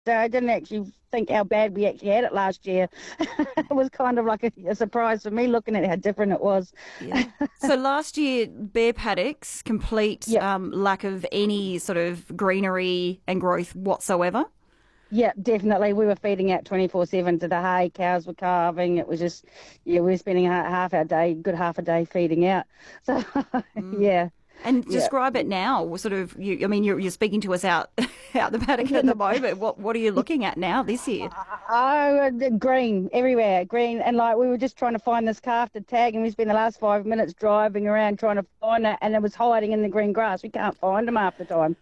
So I didn't actually think how bad we actually had it last year. It was kind of like a surprise for me looking at how different it was. Yeah. So last year, bare paddocks, complete Yep. lack of any sort of greenery and growth whatsoever. Yeah, definitely. We were feeding out 24/7 to the hay. Cows were calving. It was just, yeah, we were spending half our day, good half a day feeding out. So, yeah, And yeah. describe it now. Sort of, I mean, you're speaking to us out out the paddock at the moment. What are you looking at now this year? Oh, the green everywhere, green, and like we were just trying to find this calf to tag, and we spent the last 5 minutes driving around trying to find it, and it was hiding in the green grass. We can't find them half the time.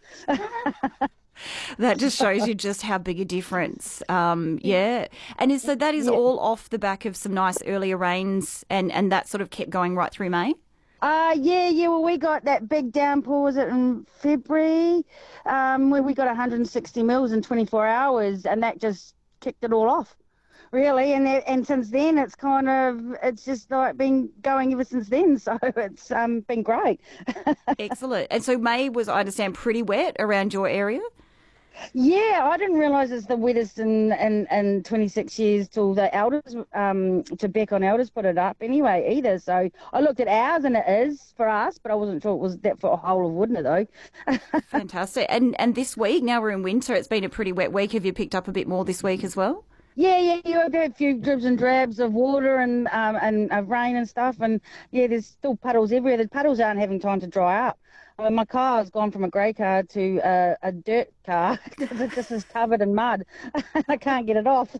That just shows you just how big a difference. Yeah, and so that is Yeah. all off the back of some nice earlier rains, and that sort of kept going right through May. Yeah. Well, we got that big downpour, was it in February? Where we got 160 mils in 24 hours, and that just kicked it all off, really. And since then, it's just like been going ever since then. So it's been great. Excellent. And so May was, I understand, pretty wet around your area. Yeah, I didn't realise it's the wettest in 26 years till the elders, to Beck on Elders put it up anyway either. So I looked at ours and it is for us, but I wasn't sure it was that for a whole of Woodner though. Fantastic. And this week, now we're in winter, it's been a pretty wet week. Have you picked up a bit more this week as well? Yeah. You have a few dribs and drabs of water and rain and stuff, and yeah, there's still puddles everywhere. The puddles aren't having time to dry up. My car's gone from a grey car to a dirt car because it just is covered in mud. I can't get it off.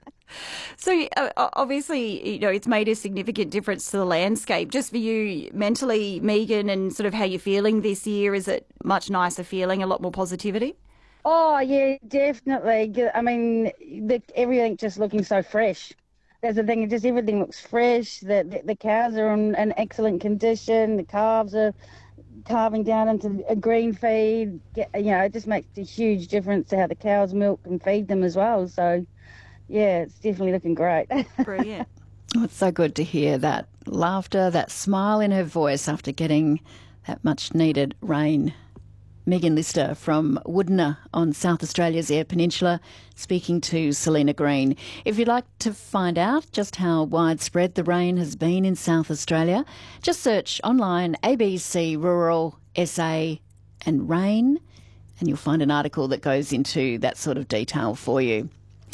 So obviously, it's made a significant difference to the landscape. Just for you mentally, Megan, and sort of how you're feeling this year, is it much nicer feeling, a lot more positivity? Oh, yeah, definitely. I mean, everything just looking so fresh. That's the thing. Just everything looks fresh. The cows are in excellent condition. The calves are calving down into a green feed. It just makes a huge difference to how the cows milk and feed them as well. So, yeah, it's definitely looking great. Brilliant. Oh, it's so good to hear that laughter, that smile in her voice after getting that much needed rain. Megan Lister from Woodner on South Australia's Eyre Peninsula speaking to Selena Green. If you'd like to find out just how widespread the rain has been in South Australia, just search online ABC Rural SA and rain, and you'll find an article that goes into that sort of detail for you.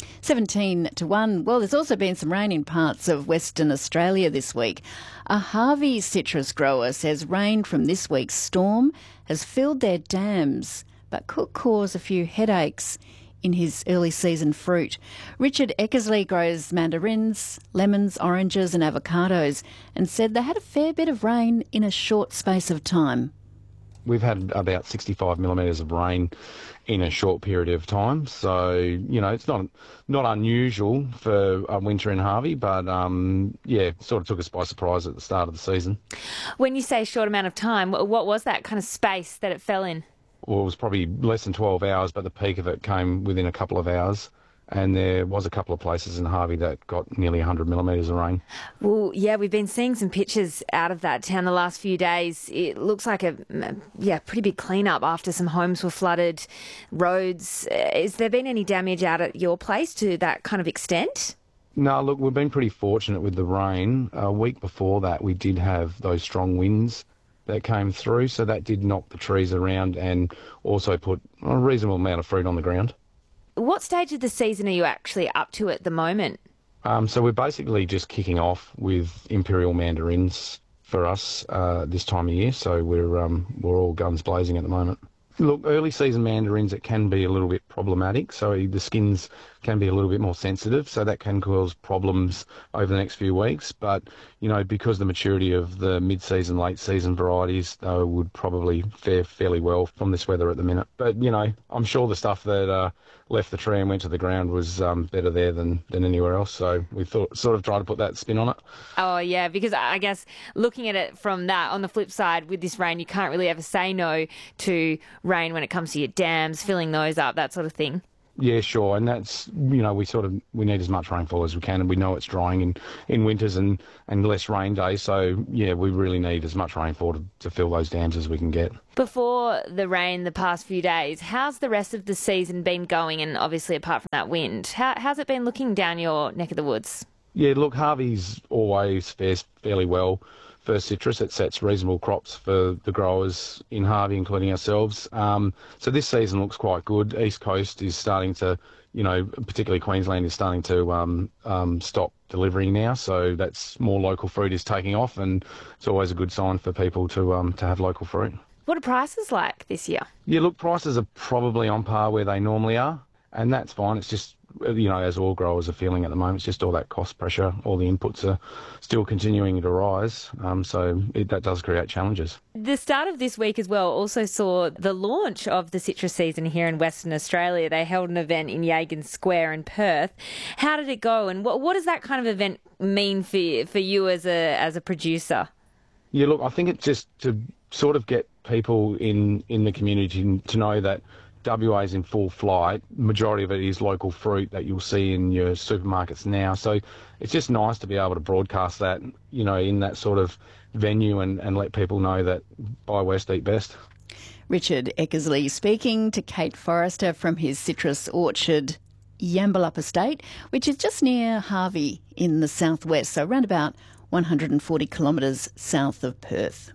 17 to 1. Well, there's also been some rain in parts of Western Australia this week. A Harvey citrus grower says rain from this week's storm has filled their dams but could cause a few headaches in his early season fruit. Richard Eckersley grows mandarins, lemons, oranges and avocados and said they had a fair bit of rain in a short space of time. We've had about 65 millimetres of rain in a short period of time. So, it's not unusual for a winter in Harvey, but, sort of took us by surprise at the start of the season. When you say short amount of time, what was that kind of space that it fell in? Well, it was probably less than 12 hours, but the peak of it came within a couple of hours. And there was a couple of places in Harvey that got nearly 100 millimetres of rain. Well, yeah, we've been seeing some pictures out of that town the last few days. It looks like a pretty big clean-up after some homes were flooded, roads. Has there been any damage out at your place to that kind of extent? No, look, we've been pretty fortunate with the rain. A week before that, we did have those strong winds that came through, so that did knock the trees around and also put a reasonable amount of fruit on the ground. What stage of the season are you actually up to at the moment? So we're basically just kicking off with imperial mandarins for us this time of year. So we're all guns blazing at the moment. Look, early season mandarins, it can be a little bit problematic. So the skins can be a little bit more sensitive. So that can cause problems over the next few weeks. But, because the maturity of the mid-season, late-season varieties would probably fare fairly well from this weather at the minute. But, I'm sure the stuff that left the tree and went to the ground was better there than anywhere else. So we sort of tried to put that spin on it. Oh, yeah, because I guess looking at it from that, on the flip side, with this rain, you can't really ever say no to rain when it comes to your dams, filling those up, that sort of thing. Yeah, sure, and that's, we need as much rainfall as we can, and we know it's drying in winters and less rain days, so yeah, we really need as much rainfall to fill those dams as we can get. Before the rain the past few days, how's the rest of the season been going? And obviously apart from that wind, how's it been looking down your neck of the woods? Yeah, look, Harvey's always fares fairly well for citrus. It sets reasonable crops for the growers in Harvey, including ourselves. So this season looks quite good. East Coast is starting to, particularly Queensland is starting to stop delivering now. So that's more local fruit is taking off, and it's always a good sign for people to have local fruit. What are prices like this year? Yeah, look, prices are probably on par where they normally are, and that's fine. It's just, as all growers are feeling at the moment, it's just all that cost pressure, all the inputs are still continuing to rise, that does create challenges. The start of this week as well also saw the launch of the citrus season here in Western Australia. They held an event in Yagan Square in Perth. How did it go, and what does that kind of event mean for you as a producer? Yeah, look, I think it's just to sort of get people in the community to know that WA is in full flight. Majority of it is local fruit that you'll see in your supermarkets now. So it's just nice to be able to broadcast that, in that sort of venue and let people know that buy West, eat best. Richard Eckersley speaking to Kate Forrester from his citrus orchard Yambalup Estate, which is just near Harvey in the southwest, so around about 140 kilometres south of Perth.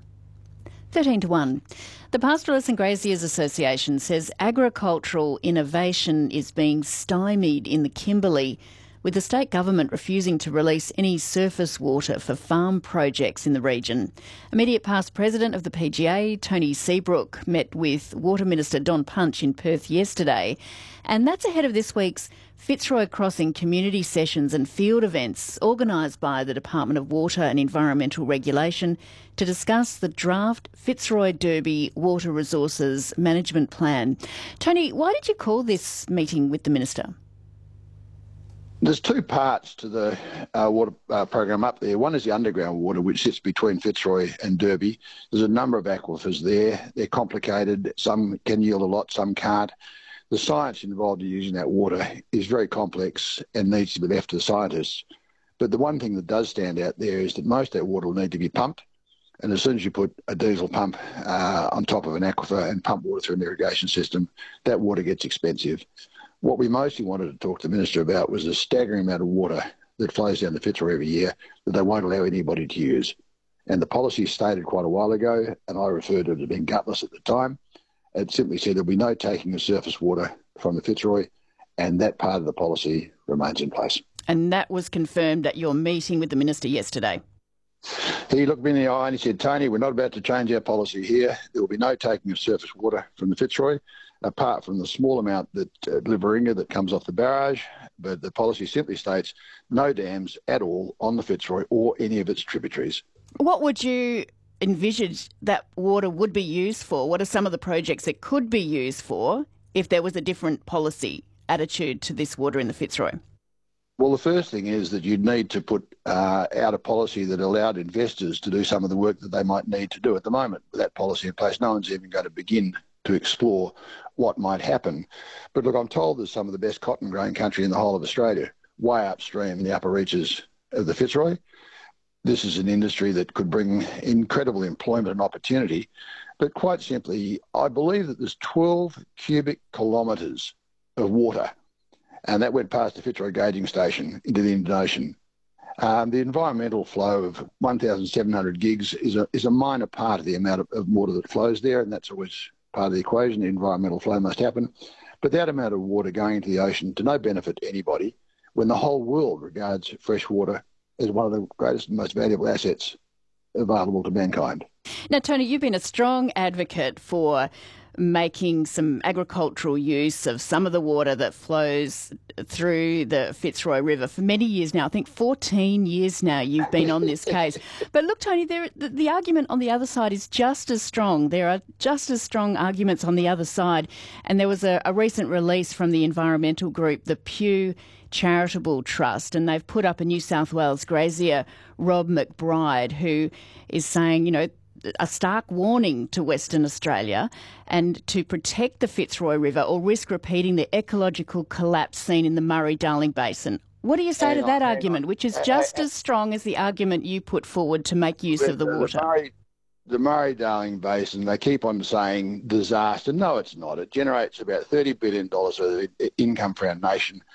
13-1. The Pastoralists and Graziers Association says agricultural innovation is being stymied in the Kimberley, with the state government refusing to release any surface water for farm projects in the region. Immediate past president of the PGA, Tony Seabrook, met with Water Minister Don Punch in Perth yesterday, and that's ahead of this week's Fitzroy Crossing community sessions and field events organised by the Department of Water and Environmental Regulation to discuss the draft Fitzroy Derby Water Resources Management Plan. Tony, why did you call this meeting with the Minister? There's two parts to the water program up there. One is the underground water, which sits between Fitzroy and Derby. There's a number of aquifers there. They're complicated. Some can yield a lot, some can't. The science involved in using that water is very complex and needs to be left to the scientists. But the one thing that does stand out there is that most of that water will need to be pumped. And as soon as you put a diesel pump on top of an aquifer and pump water through an irrigation system, that water gets expensive. What we mostly wanted to talk to the Minister about was the staggering amount of water that flows down the Fitzroy every year that they won't allow anybody to use. And the policy stated quite a while ago, and I referred to it as being gutless at the time. It simply said there'll be no taking of surface water from the Fitzroy, and that part of the policy remains in place. And that was confirmed at your meeting with the Minister yesterday. He looked me in the eye and he said, Tony, we're not about to change our policy here. There will be no taking of surface water from the Fitzroy, apart from the small amount that Liverina that comes off the barrage. But the policy simply states no dams at all on the Fitzroy or any of its tributaries. What would you envisage that water would be used for? What are some of the projects it could be used for if there was a different policy attitude to this water in the Fitzroy? Well, the first thing is that you'd need to put out a policy that allowed investors to do some of the work that they might need to do. At the moment, with that policy in place, no one's even going to begin to explore what might happen. But look, I'm told there's some of the best cotton growing country in the whole of Australia, way upstream in the upper reaches of the Fitzroy. This is an industry that could bring incredible employment and opportunity. But quite simply, I believe that there's 12 cubic kilometres of water, and that went past the Fitzroy gauging station into the Indian Ocean. The environmental flow of 1,700 gigs is a minor part of the amount of water that flows there, and that's always part of the equation. The environmental flow must happen. But that amount of water going into the ocean to no benefit to anybody, when the whole world regards fresh water as one of the greatest and most valuable assets available to mankind. Now, Tony, you've been a strong advocate for making some agricultural use of some of the water that flows through the Fitzroy River for many years now. I think 14 years now you've been on this case. But look, Tony, the argument on the other side is just as strong. There are just as strong arguments on the other side. And there was a recent release from the environmental group, the Pew Charitable Trust, and they've put up a New South Wales grazier, Rob McBride, who is saying, a stark warning to Western Australia and to protect the Fitzroy River or risk repeating the ecological collapse seen in the Murray-Darling Basin. What do you say to that argument, which is just as strong as the argument you put forward to make use of the water? The Murray-Darling Basin, they keep on saying disaster. No, it's not. It generates about $30 billion of income for our nation.